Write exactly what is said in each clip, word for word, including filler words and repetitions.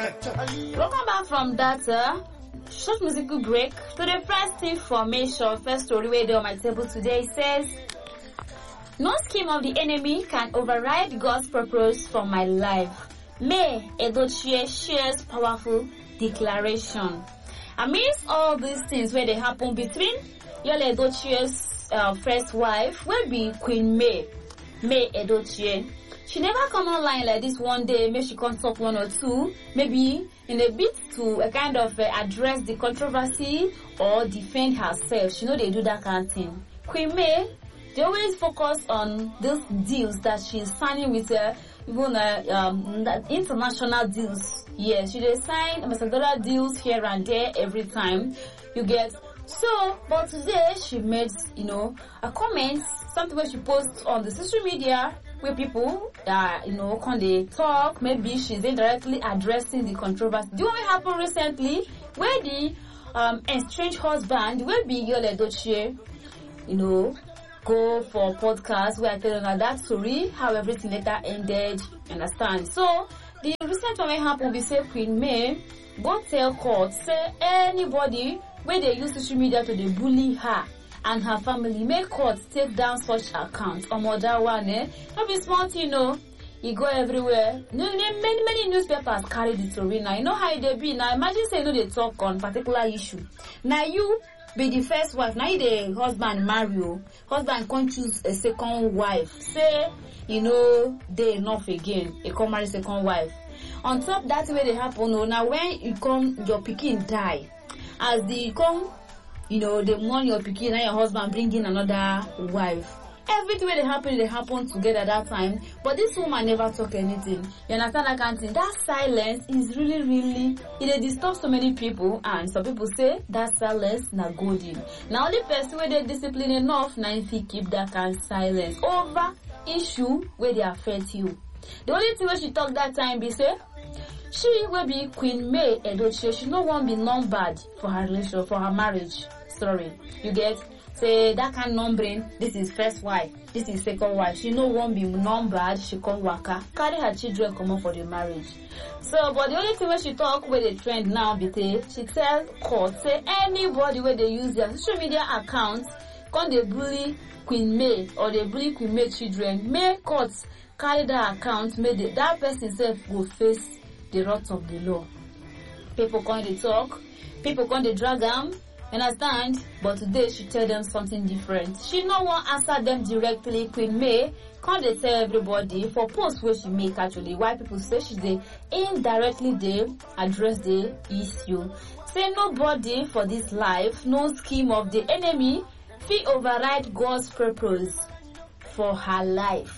Welcome back from that uh, short musical break to the first information, first story where they on my table today says, no scheme of the enemy can override God's purpose for my life. May Edochie shares powerful declaration. Amidst all these things where they happen between Yul Edochie's uh, first wife will be Queen May, May Edochie. She never come online like this one day, maybe she can talk one or two, maybe in a bit to a kind of uh, address the controversy or defend herself. She know they do that kind of thing. Queen May, they always focus on those deals that she's signing with uh, even uh, um, international deals. Yeah, she they sign ambassadorial deals here and there every time you get. So, but today she made, you know, a comment, something where she posts on the social media where people that, uh, you know, can they talk, maybe she's indirectly addressing the controversy. The one happened recently where the um, estranged husband will be Yul Edochie, you know, go for podcast where I tell you that story, how everything later ended, understand. So, the recent one happened, we say Queen May, go tell court, say anybody where they use social media to they bully her and her family, make court take down such accounts. Or more that one, eh? Not be smart, you know. You go everywhere. Many, many newspapers carry the story now. You know how they be. Now imagine say you know they talk on particular issue. Now you be the first wife. Now you the husband marry you. Husband can't choose a second wife. Say, you know, they enough again. You come marry second wife. On top that way they happen. Oh, now when you come, your pikin die. As the come, you know, they mourn your pikin and your husband bring in another wife. Everything they happen, they happen together at that time. But this woman never talk anything. You understand that kind of thing? That silence is really, really, it disturbs so many people. And some people say that silence na golden. Now only person where they discipline enough, now if you keep that kind of silence over issue where they affect you. The only thing where she talk that time be say, she will be Queen May Edochie. She no one be numbered for her relation, for her marriage. Sorry, you get. Say that kind of numbering, this is first wife, this is second wife. She no one be numbered, she come waka, carry her children come up for the marriage. So, but the only thing when she talk where the trend now be say, she tell court, say anybody where they use their social media accounts, come they bully Queen May or they bully Queen May children, may courts carry that account, may the, that person self go face the wrath of the law. People come they talk, people come they drag them. Understand? But today she tell them something different. She no one answer them directly. Queen May can't they tell everybody for post where she make actually why people say she they indirectly they address the issue. Say nobody for this life, no scheme of the enemy fit override God's purpose for her life.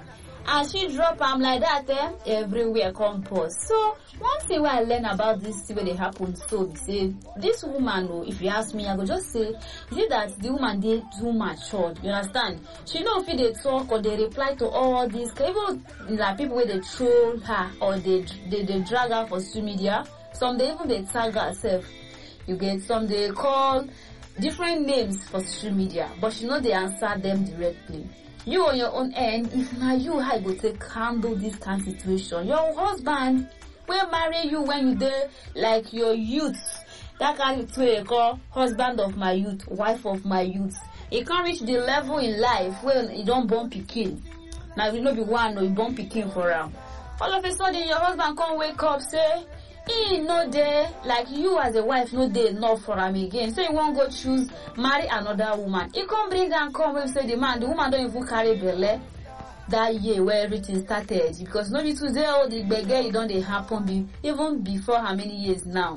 And she drop am like that, eh? Everywhere come pause. So one thing where I learn about this where they happen so they say this woman, oh, if you ask me, I go just say, is it that the woman they too matured? You understand? She know if they talk or they reply to all this, even like people where they troll her or they they, they drag her for social media. Some they even they tag herself. You get some they call different names for social media, but she know they answer them directly. You on your own end, if now you how you go take handle this kind of situation. Your husband will marry you when you there like your youth. That kind of way call husband of my youth, wife of my youth. You can't reach the level in life where you don't born pikin. Now you know be one or you born pikin for him. All of a sudden your husband can't wake up say he no there like you as a wife no there enough for him again. So you won't go choose marry another woman. He can't bring and come and say the man, the woman don't even carry belly that year where everything started. Because no be today all the beggar you don't they happen be even before how many years now.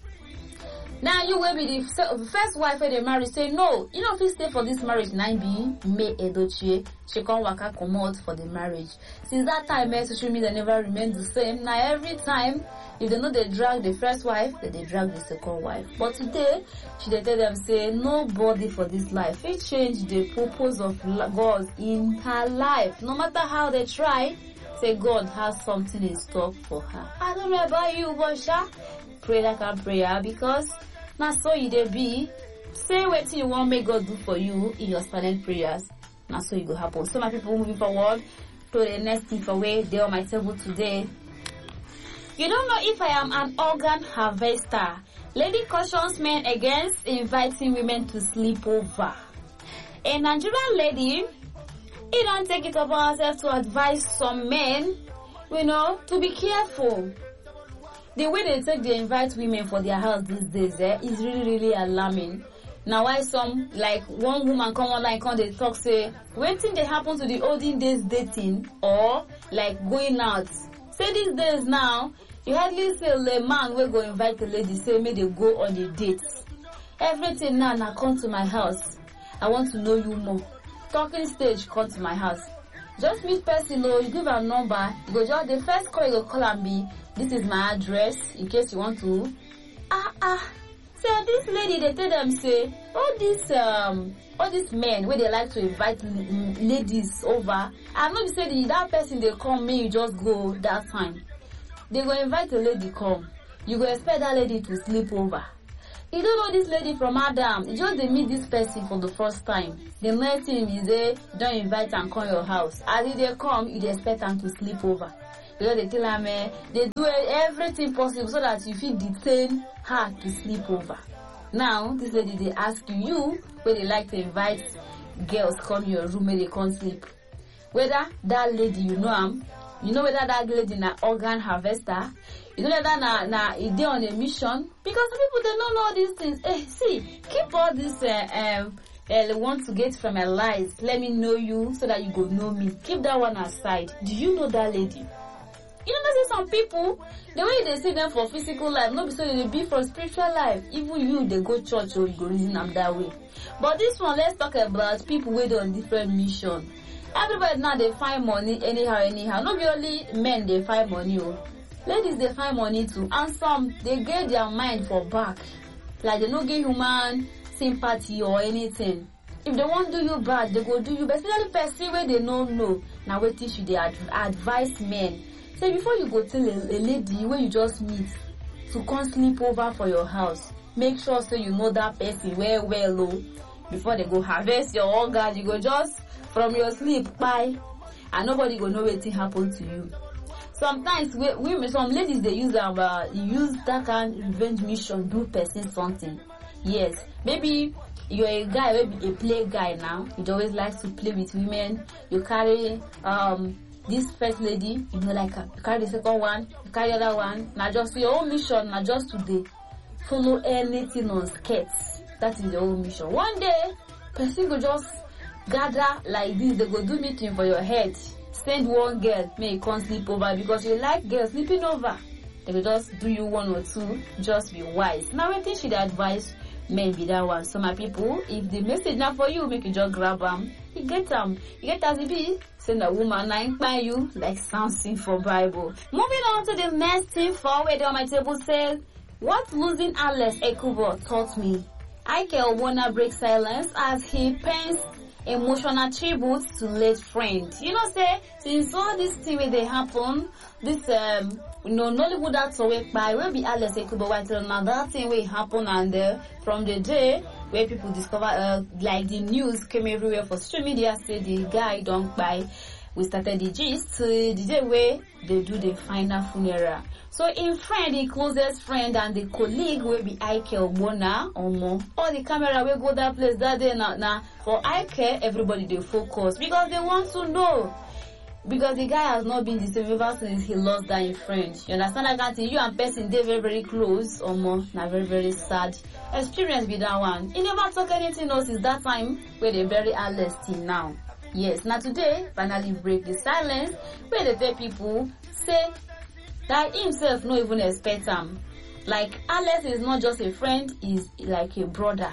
Now you will be the first wife where they marry say no, you know if you stay for this marriage nine be May Edochie, she can't waka come out for the marriage. Since that time eh, social media never remained the same. Now every time if they know they drag the first wife, then they drag the second wife. But today, she they tell them say nobody for this life. It changed the purpose of God in her life. No matter how they try, say God has something in store for her. I don't know about you, but sha, pray that kind of prayer because now so you they be. Say what you want make God do for you in your silent prayers. Now so you go happen. So my people moving forward to the next thing for way they on my table today. You don't know if I am an organ harvester. Lady cautions men against inviting women to sleep over. A Nigerian lady, he don't take it upon herself to advise some men, you know, to be careful. The way they take they invite women for their house these days eh, is really, really alarming. Now why some, like one woman come online, come they talk say, waiting they happen to the olden days dating or like going out. Say these days now, you hardly see a man will go invite a lady, say may they go on a date. Everything now, now come to my house. I want to know you more. Talking stage, come to my house. Just meet person, oh, you give her number. You go just the first call you go call and be, this is my address in case you want to. Ah ah. So this lady they tell them say, all these um all these men where they like to invite ladies over. I'm not saying that person they come me you just go that time. They go invite a lady come. You go expect that lady to sleep over. You don't know this lady from Adam. You just they meet this person for the first time. The next thing is they don't invite and come your house. As they come, you expect them to sleep over. Because they tell them eh, they do everything possible so that you feel detain her to sleep over. Now, this lady they ask you, you where they like to invite girls come your room where they can't sleep. Whether that lady you know am, you know whether that lady na organ harvester. You know that na na is they on a mission because people they don't know all these things. Eh, see, keep all this uh, um uh, want to get from my lies. Let me know you so that you go know me. Keep that one aside. Do you know that lady? You know, there's some people the way they see them for physical life, not so they be for spiritual life. Even you, they go church or you go reason them that way. But this one, let's talk about people with on different mission. Everybody now they find money anyhow, anyhow. Not only men they find money. Oh. Ladies, they find money too. And some, they get their mind for back. Like, they don't get human sympathy or anything. If they won't do you bad, they go do you. But especially person where they don't know. Now, what should they ad- advise men? Say, before you go tell a, a lady where you just meet to come sleep over for your house, make sure so you know that person well, well, low. Before they go harvest your organ, you go just from your sleep, bye. And nobody go know what happened to you. Sometimes we, we some ladies they use um uh, use that kind of revenge mission do person something. Yes, maybe you're a guy, maybe a play guy now. You always like to play with women. You carry um this first lady, you know, like uh, you carry the second one, you carry the other one. Now just your own mission, now just today follow anything on skirts. That is your own mission. One day, person go just gather like this. They go do meeting for your head. Send one girl, may you come sleep over because you like girls sleeping over. They will just do you one or two, just be wise. Now I think she'd advise men be that one. So my people, if the message now for you, make you just grab them. You get them. You get as it be. Send a woman nine by you like something for Bible. Moving on to the next thing forward on my table says, what losing Alex Ekubo taught me. Ike Ogbonna breaks silence as he pens emotional tribute to late friend. You know, say since all this thing where they happen, this um you know Nollywood actor work by will be Alex Ekubo while another thing will happen and uh, from the day where people discover uh, like the news came everywhere for social media say the guy don't buy. We started the gist uh, the day where they do the final funeral. So in friend, the closest friend and the colleague will be Ike Ogbonna or more. All the camera will go that place that day now. Now for Ike, everybody they focus because they want to know. Because the guy has not been the same ever since he lost that friend. You understand? I can't you and person they very very close or more. Now very very sad experience with that one. He never talk anything else since that time where they bury Alex till now. Yes, now today finally break the silence where they tell people say that himself no even expect him. Like Alex is not just a friend, he's like a brother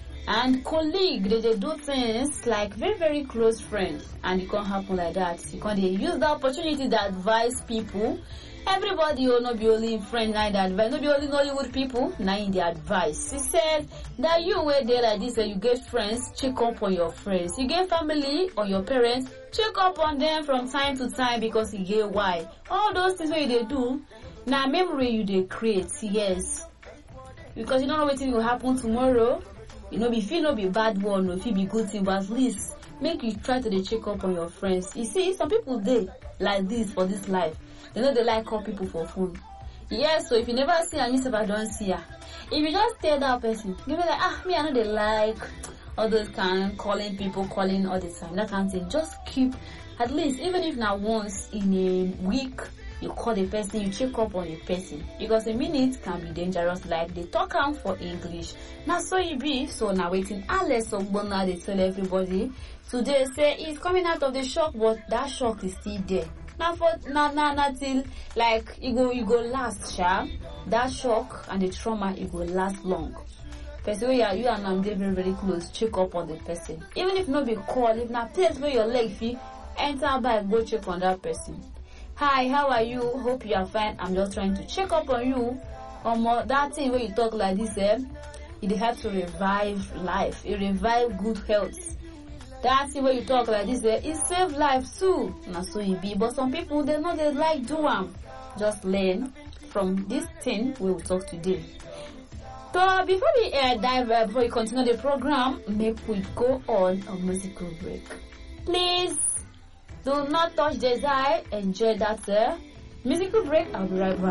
and colleague. They, they do things like very very close friends, and it can't happen like that. You can't use the opportunity to advise people. Everybody will not be only friends, neither advice, not be only Nollywood people, now in the advice. He said that you were there like this and you get friends, check up on your friends. You get family or your parents, check up on them from time to time because you get why. All those things where they do, now memory you they create, yes. Because you don't know what will happen tomorrow. You know, if you know be bad one or if you be good thing, but at least make you try to they check up on your friends. You see, some people they like this for this life. They know they like call people for phone. Yes, so if you never see her, you never don't see her. If you just tell that person, you be like, ah, me I know they like all those kind calling people, calling all the time. That kind of thing. Just keep, at least, even if not once in a week, you call the person, you check up on the person. Because a minute can be dangerous, like they talk am for English. Now so you be, so now waiting, unless Ogbonna they tell everybody. Today say he's coming out of the shock, but that shock is still there. Now for now now now till like you go you go last, sha. That shock and the trauma it will last long. Person where you are, you and I'm very very close, check up on the person. Even if no be call, if not place where your leg feel, enter by go check on that person. Hi, how are you? Hope you are fine. I'm just trying to check up on you. Um, that thing where you talk like this, eh? It helps to revive life. It revive good health. That thing where you talk like this, eh? It save life too. Not so it be. But some people they know they like do them. Just learn from this thing we will talk today. So before we uh, dive, uh, before we continue the program, make we go on a musical break. Please. Do not touch the dial. Enjoy that uh, musical break. I'll be right back.